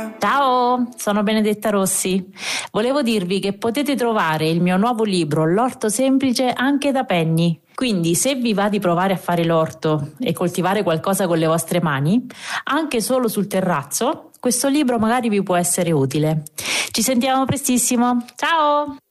Ciao, sono Benedetta Rossi. Volevo dirvi che potete trovare il mio nuovo libro, L'orto semplice, anche da Penny. Quindi, se vi va di provare a fare l'orto e coltivare qualcosa con le vostre mani, anche solo sul terrazzo, questo libro magari vi può essere utile. Ci sentiamo prestissimo. Ciao!